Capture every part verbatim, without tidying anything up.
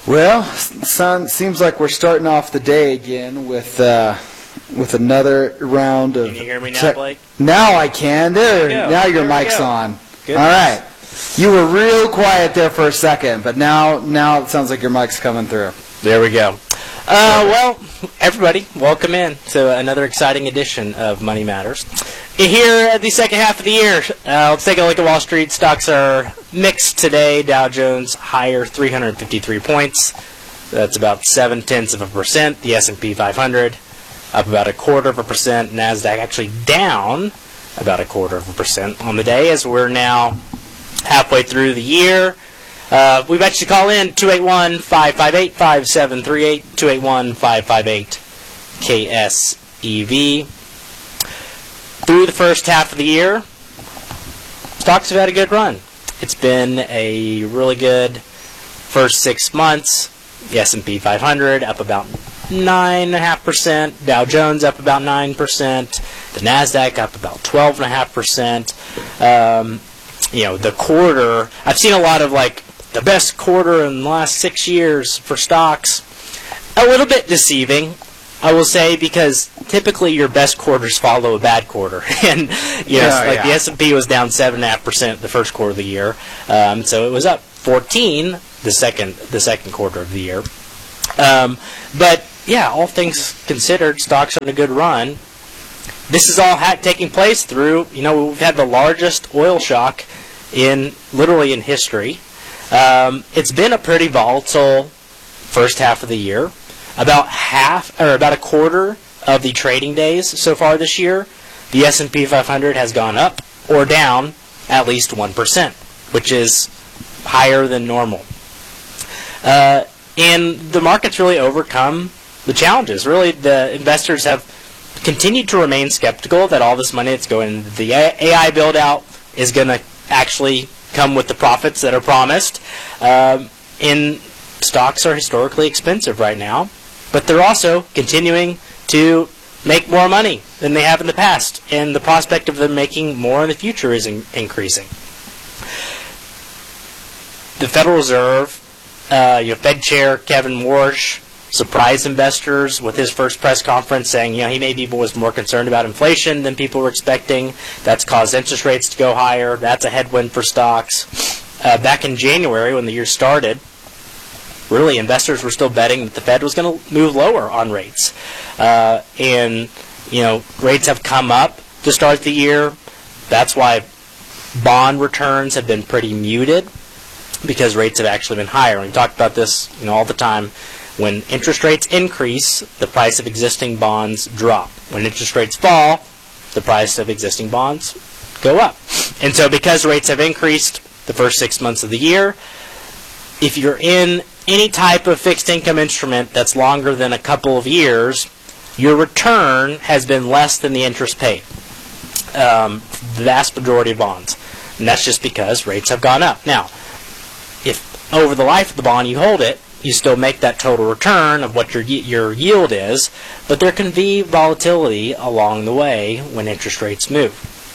Well, son, seems like we're starting off the day again with uh, with another round of. Can you hear me now, tech- Blake? Now I can. There. There we go. Now your There we mic's go. on. Good. All right. You were real quiet there for a second, but now now it sounds like your mic's coming through. There we go. Uh, well, everybody, welcome in to another exciting edition of Money Matters. Here at the second half of the year, uh, let's take a look at Wall Street. Stocks are mixed today. Dow Jones higher three hundred fifty-three points. That's about seven tenths of a percent. The S and P five hundred up about a quarter of a percent. NASDAQ actually down about a quarter of a percent on the day, as we're now halfway through the year. Uh, we bet you to call in two eight one, five five eight, five seven three eight, two eight one, five five eight, K S E V. Through the first half of the year, stocks have had a good run. It's been a really good first six months. The S and P five hundred up about nine point five percent. Dow Jones up about nine percent. The NASDAQ up about twelve point five percent. Um, you know, the quarter, I've seen a lot of like the best quarter in the last six years for stocks. A little bit deceiving, I will say, because typically your best quarters follow a bad quarter. And, you know, Yeah, like yeah. the S and P was down seven point five percent the first quarter of the year. Um, so it was up fourteen the second the second quarter of the year. Um, but, yeah, all things considered, stocks are on a good run. This is all ha- taking place through, you know, we've had the largest oil shock in, literally in history. Um, it's been a pretty volatile first half of the year. About half, or about a quarter of the trading days so far this year, the S and P five hundred has gone up or down at least one percent, which is higher than normal. Uh, and the market's really overcome the challenges. Really, the investors have continued to remain skeptical that all this money that's going into the A I build-out is going to actually come with the profits that are promised. Um, and stocks are historically expensive right now, but they're also continuing to make more money than they have in the past, and the prospect of them making more in the future is in- increasing. The Federal Reserve, uh, you know, Fed Chair Kevin Warsh surprised investors with his first press conference, saying, you know, he maybe was more concerned about inflation than people were expecting. That's caused interest rates to go higher. That's a headwind for stocks. Uh, back in January, when the year started, really investors were still betting that the Fed was going to move lower on rates. Uh, and, you know, rates have come up to start the year. That's why bond returns have been pretty muted, because rates have actually been higher. And we talked about this, you know, all the time. When interest rates increase, the price of existing bonds drop. When interest rates fall, the price of existing bonds go up. And so because rates have increased the first six months of the year, if you're in any type of fixed income instrument that's longer than a couple of years, your return has been less than the interest paid. Um, the vast majority of bonds. And that's just because rates have gone up. Now, if over the life of the bond you hold it, you still make that total return of what your your yield is, but there can be volatility along the way when interest rates move.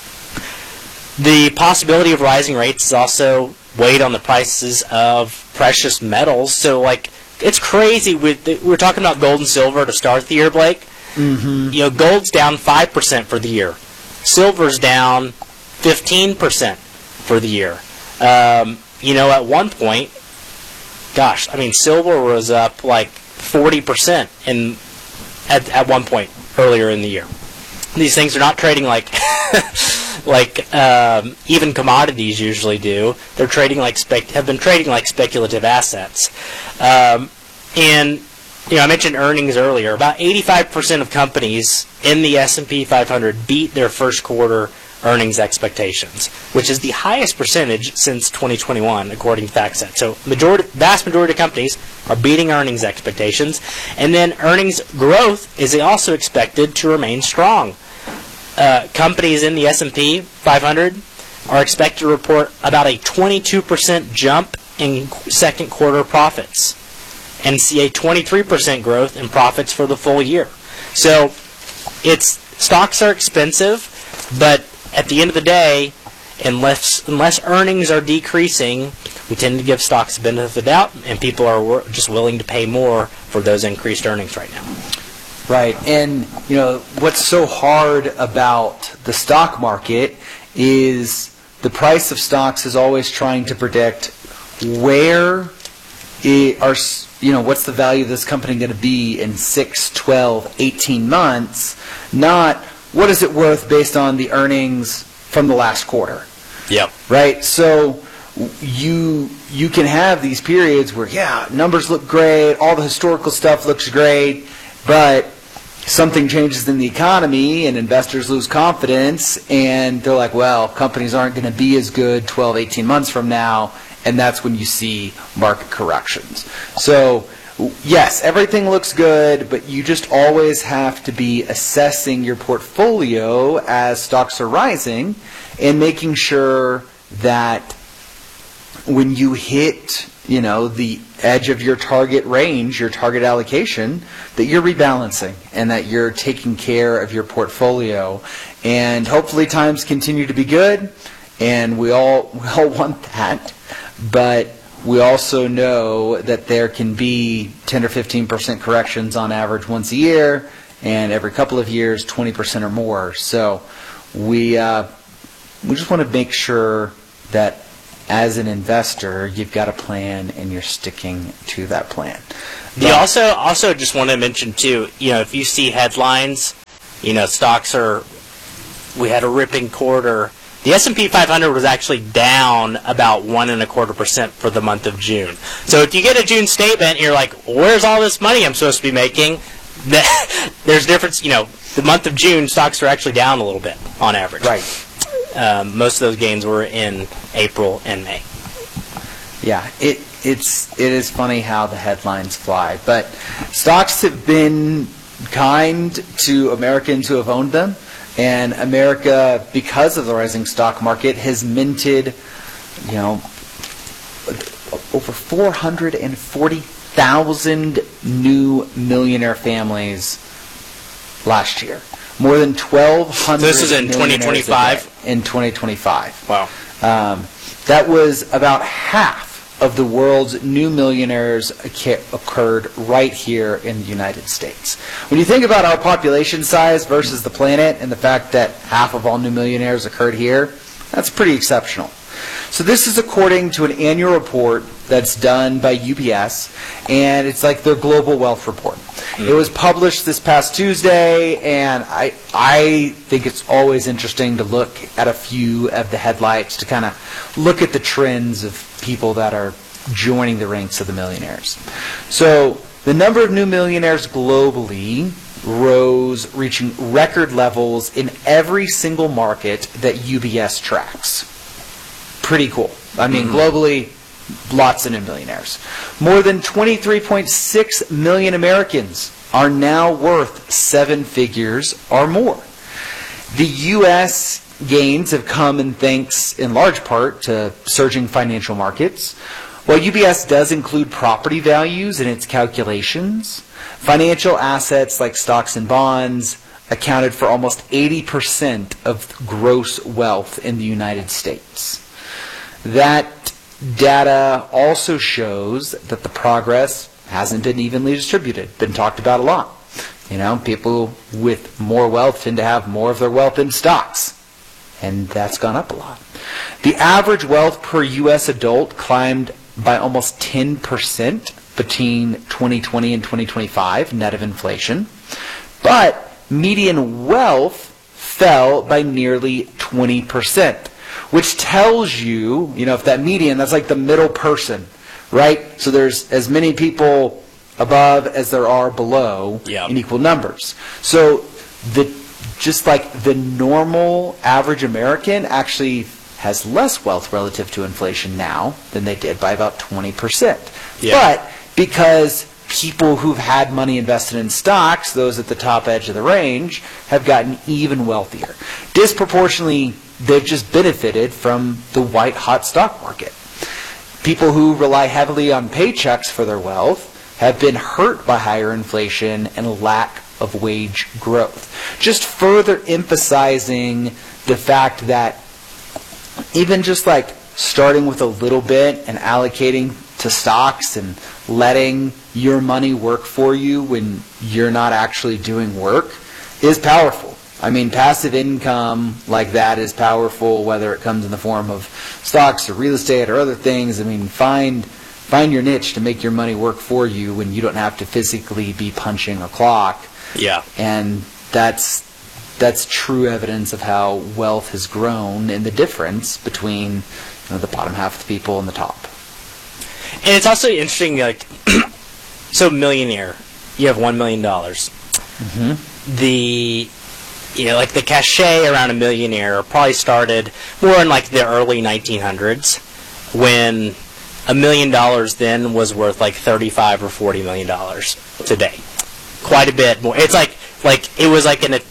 The possibility of rising rates is also weighed on the prices of precious metals. So, like, it's crazy. With the, we're talking about gold and silver to start the year, Blake. Mm-hmm. You know, gold's down five percent for the year. Silver's down fifteen percent for the year. Um, you know, at one point, gosh, I mean, silver was up like forty percent in at at one point earlier in the year. These things are not trading like like um, even commodities usually do. They're trading like spec have been trading like speculative assets. Um, and you know, I mentioned earnings earlier. About eighty-five percent of companies in the S and P five hundred beat their first quarter earnings expectations, which is the highest percentage since twenty twenty-one, according to FactSet. So, majority, vast majority of companies are beating earnings expectations, and then earnings growth is also expected to remain strong. Uh, companies in the S and P five hundred are expected to report about a twenty-two percent jump in second quarter profits, and see a twenty-three percent growth in profits for the full year. So, it's stocks are expensive, but at the end of the day, unless unless earnings are decreasing, we tend to give stocks the benefit of the doubt, and people are wor- just willing to pay more for those increased earnings right now. Right. And, you know, what's so hard about the stock market is the price of stocks is always trying to predict where it are, you know, what's the value of this company going to be in six, twelve, eighteen months, not what is it worth based on the earnings from the last quarter. Yep. Right? So you you can have these periods where, yeah, numbers look great, all the historical stuff looks great, but something changes in the economy and investors lose confidence and they're like, well, companies aren't going to be as good twelve, eighteen months from now, and that's when you see market corrections. So yes, everything looks good, but you just always have to be assessing your portfolio as stocks are rising and making sure that when you hit, you know, the edge of your target range, your target allocation, that you're rebalancing and that you're taking care of your portfolio. And hopefully times continue to be good, and we all we all want that. But we also know that there can be ten or fifteen percent corrections on average once a year, and every couple of years, twenty percent or more. So we uh, we just want to make sure that as an investor, you've got a plan and you're sticking to that plan. You also also just want to mention too, you know, if you see headlines, you know, stocks are, we had a ripping quarter. The S and P five hundred was actually down about one and a quarter percent for the month of June. So if you get a June statement, and you're like, where's all this money I'm supposed to be making? There's difference, you know, the month of June, stocks are actually down a little bit on average. Right. Um, most of those gains were in April and May. Yeah, it it's it is funny how the headlines fly, but stocks have been kind to Americans who have owned them, and America, because of the rising stock market, has minted, you know, over four hundred forty thousand new millionaire families last year. More than twelve hundred. So this is in twenty twenty-five? In twenty twenty-five. Wow. Um, that was about half of the world's new millionaires occurred right here in the United States. When you think about our population size versus the planet and the fact that half of all new millionaires occurred here, that's pretty exceptional. So this is according to an annual report that's done by U B S, and it's like their global wealth report. Mm-hmm. It was published this past Tuesday, and I I think it's always interesting to look at a few of the headlights to kind of look at the trends of people that are joining the ranks of the millionaires. So the number of new millionaires globally rose, reaching record levels in every single market that U B S tracks. Pretty cool. I mean, mm-hmm. globally, lots of new millionaires. More than twenty-three point six million Americans are now worth seven figures or more. The U S gains have come in thanks, in large part, to surging financial markets. While U B S does include property values in its calculations, financial assets like stocks and bonds accounted for almost eighty percent of gross wealth in the United States. That data also shows that the progress hasn't been evenly distributed, been talked about a lot. You know, people with more wealth tend to have more of their wealth in stocks, and that's gone up a lot. The average wealth per U S adult climbed by almost ten percent between twenty twenty and twenty twenty-five, net of inflation, but median wealth fell by nearly twenty percent. Which tells you, you know, if that median, that's like the middle person, right? So there's as many people above as there are below yep. in equal numbers. So the just like the normal average American actually has less wealth relative to inflation now than they did by about twenty percent. Yep. But because people who've had money invested in stocks, those at the top edge of the range, have gotten even wealthier. Disproportionately, they've just benefited from the white-hot stock market. People who rely heavily on paychecks for their wealth have been hurt by higher inflation and lack of wage growth. Just further emphasizing the fact that even just like starting with a little bit and allocating to stocks and letting your money work for you when you're not actually doing work is powerful. I mean, passive income like that is powerful, whether it comes in the form of stocks or real estate or other things. I mean, find find your niche to make your money work for you when you don't have to physically be punching a clock. Yeah. And that's that's true evidence of how wealth has grown and the difference between, you know, the bottom half of the people and the top. And it's also interesting, like, so millionaire, you have one million dollars. Mm-hmm. The, you know, like the cachet around a millionaire probably started more in like the early nineteen hundreds, when a million dollars then was worth like thirty-five or forty million dollars today. Quite a bit more. It's like, like it was like an,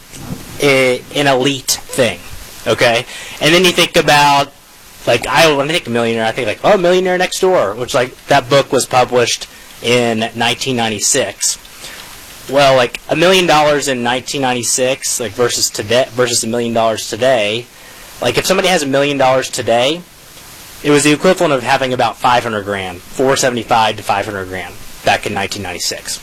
a, an elite thing, okay? And then you think about, like, I when I think millionaire, I think like, oh, Millionaire Next Door, which, like, that book was published in nineteen ninety-six. Well, like a million dollars in nineteen ninety-six, like versus today, versus a million dollars today. Like, if somebody has a million dollars today, it was the equivalent of having about five hundred grand, four seventy-five to five hundred grand back in nineteen ninety-six.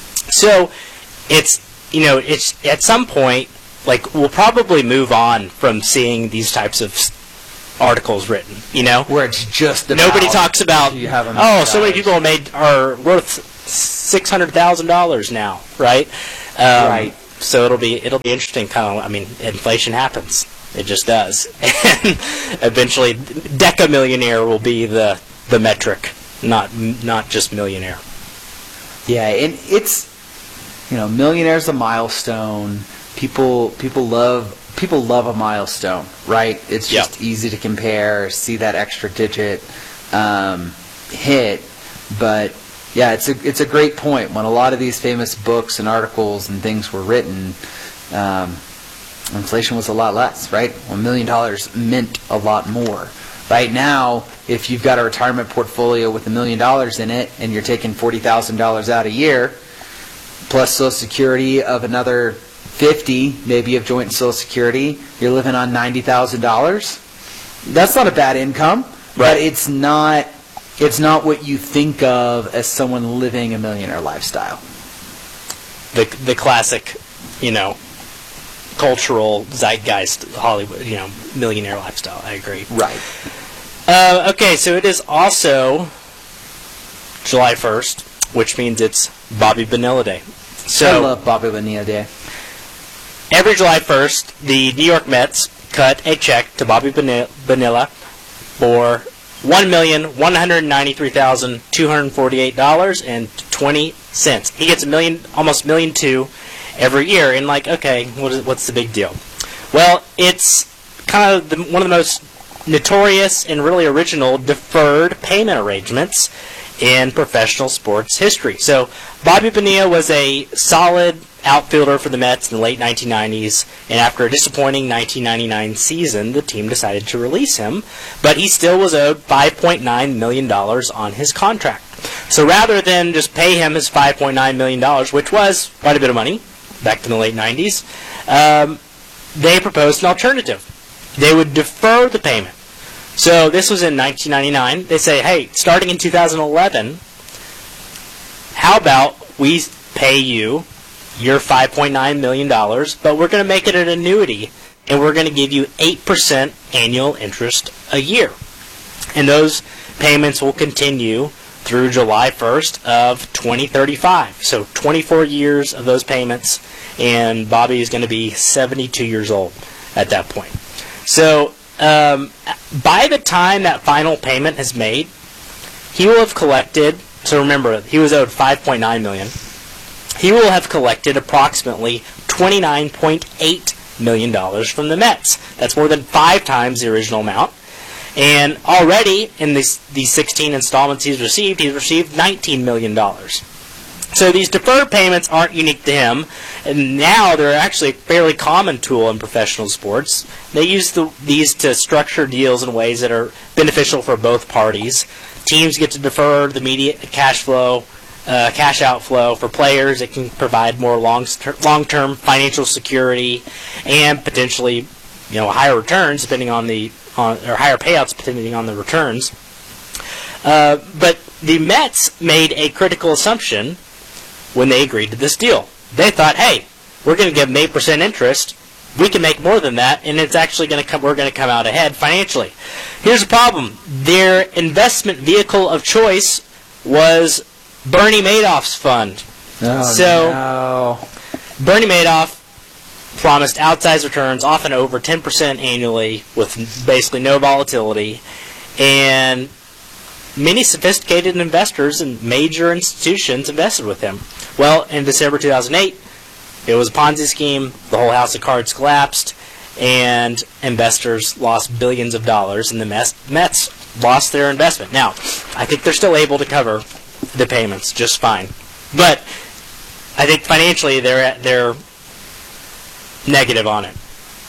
So, it's, you know, it's at some point, like, we'll probably move on from seeing these types of articles written, you know, where it's just about nobody talks about, you have a oh, so many people made are worth six hundred thousand dollars now, right? Um, right. So it'll be it'll be interesting. Kind of, I mean, inflation happens. It just does, and eventually, decamillionaire will be the the metric, not not just millionaire. Yeah, and it's, you know, millionaire's a milestone. People people love. People love a milestone, right? It's just Yep. easy to compare, see that extra digit um, hit. But yeah, it's a it's a great point. When a lot of these famous books and articles and things were written, um, inflation was a lot less, right? A million dollars meant a lot more. Right now, if you've got a retirement portfolio with a million dollars in it and you're taking forty thousand dollars out a year, plus Social Security of another fifty, maybe of joint Social Security, you're living on ninety thousand dollars. That's not a bad income, but Right. it's not it's not what you think of as someone living a millionaire lifestyle. The the classic, you know, cultural zeitgeist Hollywood, you know, millionaire lifestyle. I agree. Right. Uh, okay, so it is also July first, which means it's Bobby Bonilla Day. I So love Bobby Bonilla Day. every July first, the New York Mets cut a check to Bobby Boni- Bonilla for one million one hundred ninety-three thousand two hundred forty-eight dollars and twenty cents. He gets a million, almost a million two every year. And like, okay, what is, what's the big deal? Well, it's kind of the, one of the most notorious and really original deferred payment arrangements in professional sports history. So Bobby Bonilla was a solid outfielder for the Mets in the late nineteen nineties, and after a disappointing nineteen ninety-nine season, the team decided to release him, but he still was owed five point nine million dollars on his contract. So rather than just pay him his five point nine million dollars, which was quite a bit of money back in the late nineties, um, they proposed an alternative. They would defer the payment. So this was in nineteen ninety-nine. They say, hey, starting in two thousand eleven, how about we pay you your five point nine million dollars, but we're going to make it an annuity, and we're going to give you eight percent annual interest a year. And those payments will continue through July first of twenty thirty-five. So twenty-four years of those payments, and Bobby is going to be seventy-two years old at that point. So um, by the time that final payment is made, he will have collected, so remember, he was owed five point nine million dollars. He will have collected approximately twenty-nine point eight million dollars from the Mets. That's more than five times the original amount. And already, in these, these sixteen installments he's received, he's received nineteen million dollars. So these deferred payments aren't unique to him, and now they're actually a fairly common tool in professional sports. They use the, these to structure deals in ways that are beneficial for both parties. Teams get to defer the immediate cash flow, uh, cash outflow. For players, it can provide more long long-term financial security and potentially you know, higher returns depending on the on, or higher payouts depending on the returns. Uh, but the Mets made a critical assumption when they agreed to this deal. They thought, hey, we're going to give them eight percent interest. We can make more than that, and it's actually going to come. We're going to come out ahead financially. Here's the problem: their investment vehicle of choice was Bernie Madoff's fund. Oh, so no. Bernie Madoff promised outsized returns, often over ten percent annually, with basically no volatility, and many sophisticated investors and major institutions invested with him. Well, in December two thousand eight, it was a Ponzi scheme. The whole house of cards collapsed, and investors lost billions of dollars, and the Mets, Mets lost their investment. Now, I think they're still able to cover the payments just fine, but I think financially they're they're negative on it.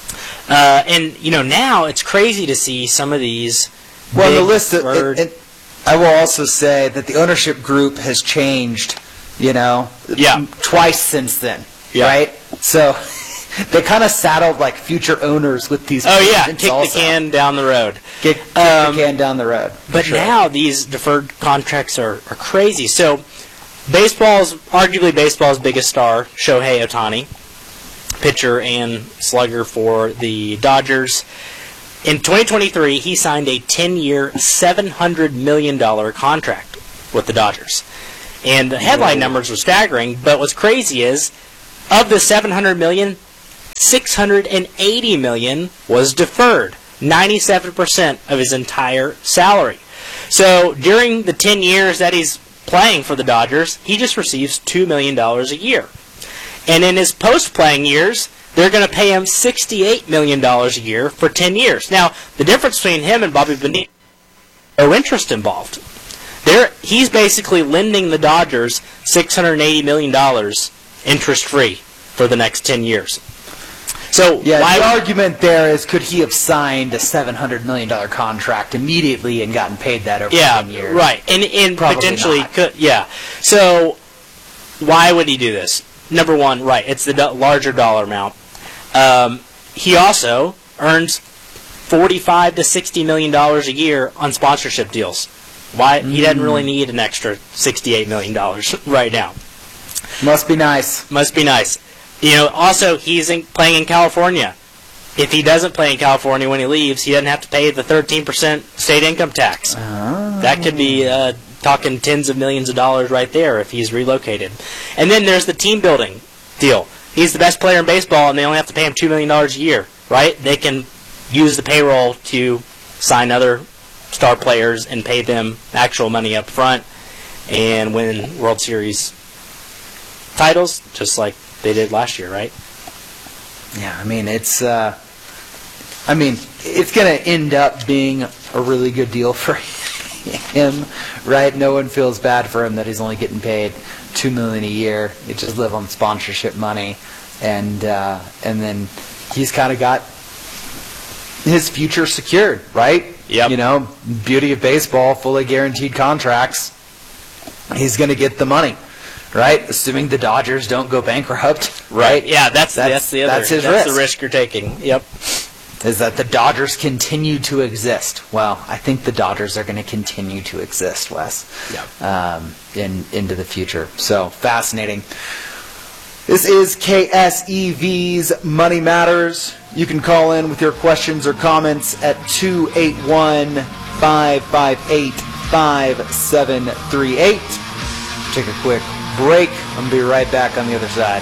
Uh, and you know, now it's crazy to see some of these. Well, big the list. Of, word- it, it, I will also say that the ownership group has changed. You know, Yeah. twice since then. Yeah. Right. So they kind of saddled like future owners with these. Oh yeah, payments kick also. the can down the road. Kick, kick Um, the can down the road. for But sure. now these deferred contracts are, are crazy. So baseball's, arguably baseball's biggest star, Shohei Ohtani, pitcher and slugger for the Dodgers. In twenty twenty-three, he signed a ten-year, seven hundred million dollars contract with the Dodgers. And the headline Whoa. numbers were staggering, but what's crazy is, of the seven hundred million dollars, six hundred eighty million dollars was deferred. ninety-seven percent of his entire salary. So during the ten years that he's playing for the Dodgers, he just receives two million dollars a year. And in his post-playing years, they're going to pay him sixty-eight million dollars a year for ten years. Now, the difference between him and Bobby Bonilla, no interest involved. They're, he's basically lending the Dodgers six hundred eighty million dollars interest-free for the next ten years. So Yeah, why the argument there is, could he have signed a seven hundred million dollars contract immediately and gotten paid that over yeah, ten years? right, and and Probably potentially not. could, yeah. So why would he do this? Number one, right, it's the do- larger dollar amount. Um, he also earns forty-five to sixty million dollars a year on sponsorship deals. Why he doesn't really need an extra sixty-eight million dollars right now. Must be nice. Must be nice. You know, also, he's in, playing in California. If he doesn't play in California when he leaves, he doesn't have to pay the thirteen percent state income tax. Oh. That could be uh, talking tens of millions of dollars right there if he's relocated. And then there's the team building deal. He's the best player in baseball, and they only have to pay him two million dollars a year, right? They can use the payroll to sign other star players and pay them actual money up front and win World Series titles, just like they did last year, right? Yeah, I mean, it's, uh, I mean, it's going to end up being a really good deal for him, right? No one feels bad for him that he's only getting paid two million dollars a year. He just live on sponsorship money, and uh, and then he's kind of got his future secured, right? Yep. You know, beauty of baseball, fully guaranteed contracts. He's going to get the money, right? Assuming the Dodgers don't go bankrupt, right? Yeah, that's that's, That's- the other. that's his that's the risk. risk you're taking. Yep. Is that the Dodgers continue to exist. Well, I think the Dodgers are going to continue to exist, Wes, Yep. um, in into the future. So, fascinating. This is K S E V's Money Matters. You can call in with your questions or comments at two eight one, five five eight, five seven three eight. Take a quick break. I'm going to be right back on the other side.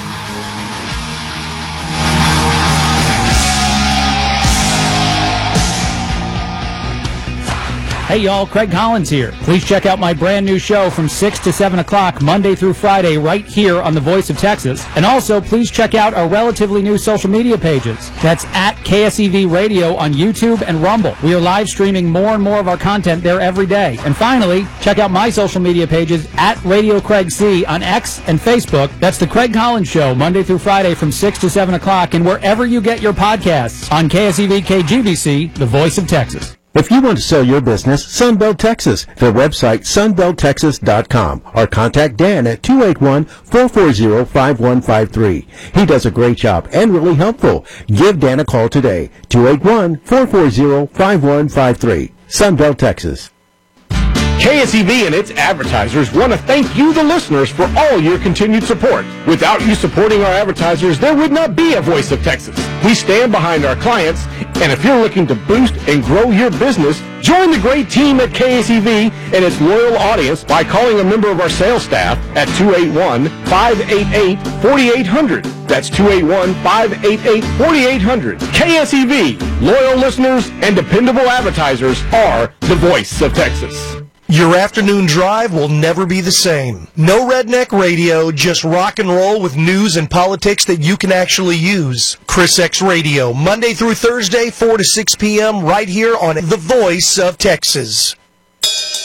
Hey y'all, Craig Collins here. Please check out my brand new show from six to seven o'clock Monday through Friday right here on The Voice of Texas. And also, please check out our relatively new social media pages. That's at K S E V Radio on YouTube and Rumble. We are live streaming more and more of our content there every day. And finally, check out my social media pages at Radio Craig C on X and Facebook. That's The Craig Collins Show Monday through Friday from six to seven o'clock and wherever you get your podcasts on K S E V K G B C, The Voice of Texas. If you want to sell your business, Sunbelt Texas. Their website, sunbelt texas dot com. Or contact Dan at two eight one, four four zero, five one five three. He does a great job and really helpful. Give Dan a call today, two eight one, four four zero, five one five three. Sunbelt Texas. K S E V and its advertisers want to thank you, the listeners, for all your continued support. Without you supporting our advertisers, there would not be a Voice of Texas. We stand behind our clients, and if you're looking to boost and grow your business, join the great team at K S E V and its loyal audience by calling a member of our sales staff at two eight one, five eight eight, four eight zero zero. That's two eight one, five eight eight, four eight zero zero. K S E V, loyal listeners and dependable advertisers are the Voice of Texas. Your afternoon drive will never be the same. No redneck radio, just rock and roll with news and politics that you can actually use. Chris X Radio, Monday through Thursday, four to six p.m. right here on The Voice of Texas.